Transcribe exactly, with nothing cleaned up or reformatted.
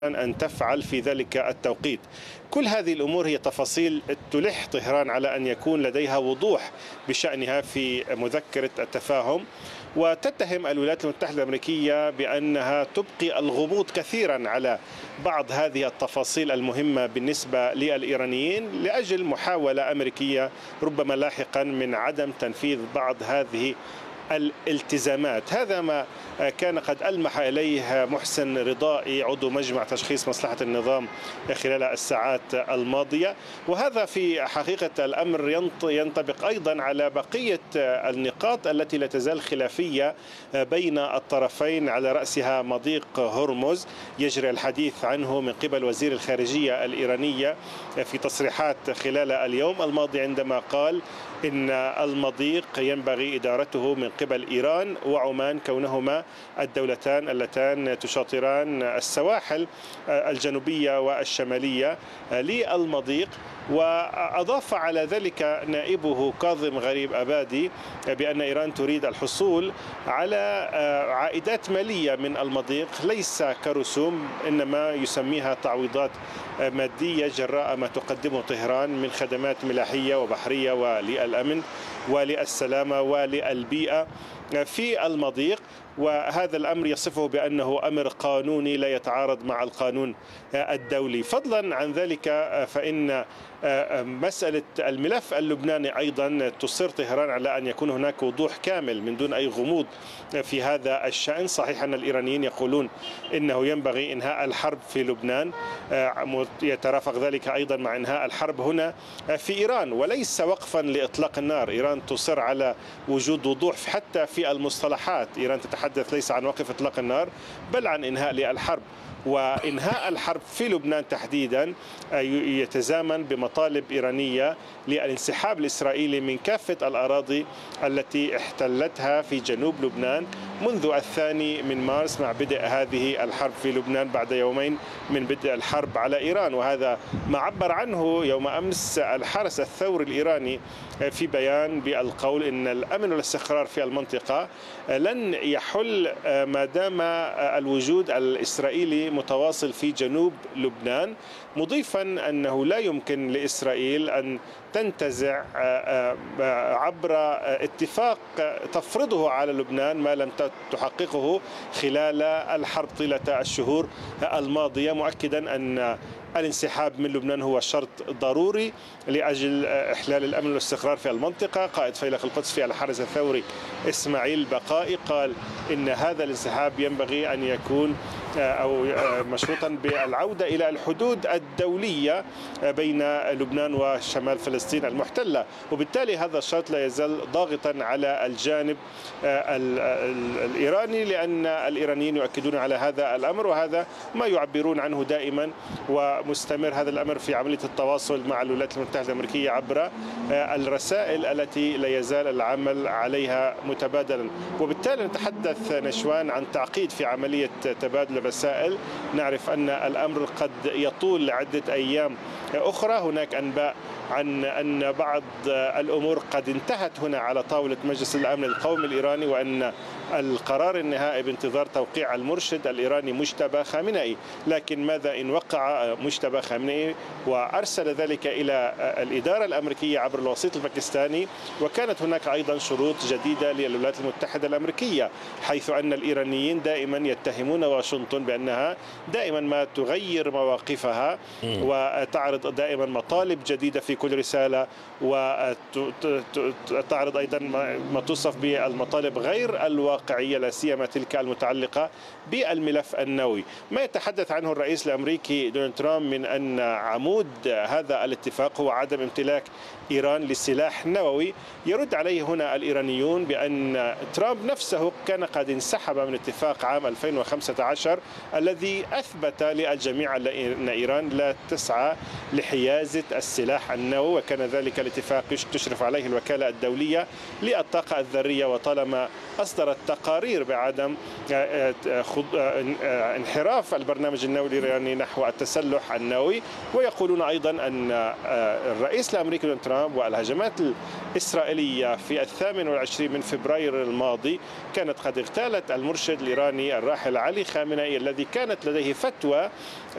أن تفعل في ذلك التوقيت. كل هذه الأمور هي تفاصيل تلح طهران على أن يكون لديها وضوح بشأنها في مذكرة التفاهم، وتتهم الولايات المتحدة الأمريكية بأنها تبقي الغموض كثيرا على بعض هذه التفاصيل المهمة بالنسبة للإيرانيين لأجل محاولة أمريكية ربما لاحقا من عدم تنفيذ بعض هذه الالتزامات. هذا ما كان قد ألمح إليه محسن رضائي عضو مجمع تشخيص مصلحة النظام خلال الساعات الماضية، وهذا في حقيقة الأمر ينطبق أيضا على بقية النقاط التي لا تزال خلافية بين الطرفين، على رأسها مضيق هرمز يجري الحديث عنه من قبل وزير الخارجية الإيرانية في تصريحات خلال اليوم الماضي عندما قال إن المضيق ينبغي إدارته من قبل إيران وعمان كونهما الدولتان اللتان تشاطران السواحل الجنوبية والشمالية للمضيق. وأضاف على ذلك نائبه كاظم غريب أبادي بأن إيران تريد الحصول على عائدات مالية من المضيق ليس كرسوم، إنما يسميها تعويضات مادية جراء ما تقدمه طهران من خدمات ملاحية وبحرية وللأمن وللسلامة وللبيئة في المضيق. وهذا الأمر يصفه بأنه أمر قانوني لا يتعارض مع القانون الدولي. فضلا عن ذلك فإن مسألة الملف اللبناني أيضا تصر طهران على أن يكون هناك وضوح كامل من دون أي غموض في هذا الشأن. صحيح أن الإيرانيين يقولون إنه ينبغي إنهاء الحرب في لبنان، يترافق ذلك أيضا مع إنهاء الحرب هنا في إيران وليس وقفا لإطلاق النار. إيران تصر على وجود وضوح حتى في المصطلحات. إيران تتحدث ليس عن وقف إطلاق النار بل عن إنهاء للحرب، وإنهاء الحرب في لبنان تحديدا يتزامن بمطالب إيرانية للانسحاب الإسرائيلي من كافة الأراضي التي احتلتها في جنوب لبنان منذ الثاني من مارس مع بدء هذه الحرب في لبنان بعد يومين من بدء الحرب على إيران. وهذا ما عبر عنه يوم أمس الحرس الثوري الإيراني في بيان بالقول إن الأمن والاستقرار في المنطقة لن يحل ما دام الوجود الإسرائيلي متواصل في جنوب لبنان، مضيفا أنه لا يمكن لإسرائيل أن تنتزع عبر اتفاق تفرضه على لبنان ما لم تحققه خلال الحرب طيلة الشهور الماضية، مؤكدا أن الانسحاب من لبنان هو شرط ضروري لأجل إحلال الأمن والاستقرار في المنطقة. قائد فيلق القدس في الحرس الثوري إسماعيل بقائي قال إن هذا الانسحاب ينبغي أن يكون أو مشروطا بالعودة إلى الحدود الدولية بين لبنان وشمال فلسطين المحتلة، وبالتالي هذا الشرط لا يزال ضاغطا على الجانب الإيراني لأن الإيرانيين يؤكدون على هذا الأمر، وهذا ما يعبرون عنه دائما ومستمر هذا الأمر في عملية التواصل مع الولايات المتحدة الأمريكية عبر الرسائل التي لا يزال العمل عليها متبادلا. وبالتالي نتحدث نشوان عن تعقيد في عملية تبادل الرسائل. نعرف أن الأمر قد يطول لعدة أيام أخرى. هناك أنباء عن أن بعض الأمور قد انتهت هنا على طاولة مجلس الأمن القومي الإيراني، وأن القرار النهائي بانتظار توقيع المرشد الإيراني مجتبى خامنئي. لكن ماذا إن وقع مجتبى خامنئي وأرسل ذلك إلى الإدارة الأمريكية عبر الوسيط الباكستاني؟ وكانت هناك أيضا شروط جديدة للولايات المتحدة الأمريكية، حيث أن الإيرانيين دائما يتهمون واشنطن بأنها دائما ما تغير مواقفها وتعرض دائما مطالب جديدة في كل رسالة، وتعرض أيضا ما توصف بالمطالب غير الواقعية لا سيما تلك المتعلقة بالملف النووي. ما يتحدث عنه الرئيس الأمريكي دونالد ترامب من أن عمود هذا الاتفاق هو عدم امتلاك إيران لسلاح نووي، يرد عليه هنا الإيرانيون بأن ترامب نفسه كان قد انسحب من اتفاق عام ألفين وخمسة عشر الذي أثبت للجميع أن إيران لا تسعى لحيازة السلاح النووي، وكان ذلك الاتفاق تشرف عليه الوكالة الدولية للطاقة الذرية، وطالما أصدرت تقارير بعدم انحراف البرنامج النووي الإيراني نحو التسلح النووي. ويقولون أيضا أن الرئيس الأمريكي دونالد ترامب والهجمات الإسرائيلية في الثامن والعشرين من فبراير الماضي كانت قد اغتالت المرشد الإيراني الراحل علي خامنئي الذي كانت لديه فتوى